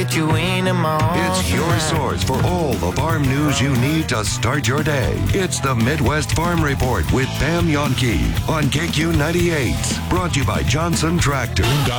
You in the morning. It's your source for all the farm news you need to start your day. It's the Midwest Farm Report with Pam Yonke on KQ98. Brought to you by Johnson Tractor.